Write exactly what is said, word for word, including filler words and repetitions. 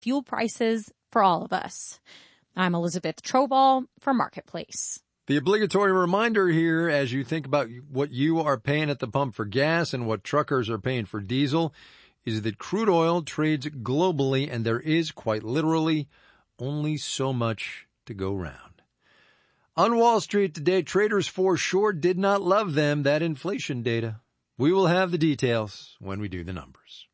fuel prices for all of us. I'm Elizabeth Trovall for Marketplace. The obligatory reminder here as you think about what you are paying at the pump for gas and what truckers are paying for diesel is that crude oil trades globally and there is quite literally only so much to go round. On Wall Street today, traders for sure did not love them, that inflation data. We will have the details when we do the numbers.